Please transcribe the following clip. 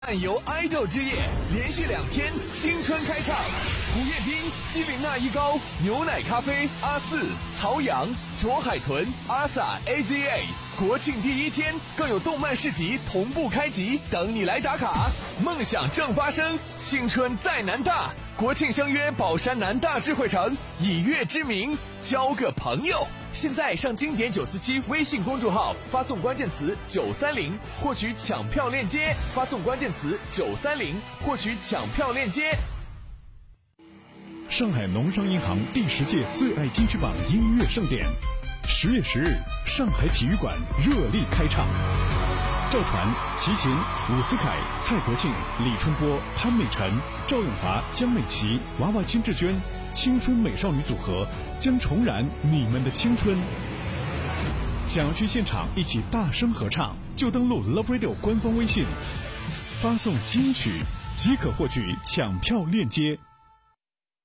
漫游爱豆之夜，连续2天青春开唱，胡彦斌、希林娜一高、牛奶咖啡、阿四、曹阳、卓海豚、阿 sa AZA。国庆第1天，更有动漫市集同步开集，等你来打卡。梦想正发生，青春在南大。国庆相约宝山南大智慧城，以月之名交个朋友。现在上经典947微信公众号，发送关键词930，获取抢票链接。发送关键词930，获取抢票链接。 上海农商银行第10届最爱金曲榜音乐盛典，10月10日，上海体育馆热力开唱。赵传、齐秦、伍思凯、蔡国庆、李春波、潘美辰、赵咏华、江美琪、娃娃金志娟，青春美少女组合将重燃你们的青春。想要去现场一起大声合唱，就登录 Love Radio 官方微信，发送金曲即可获取抢票链接。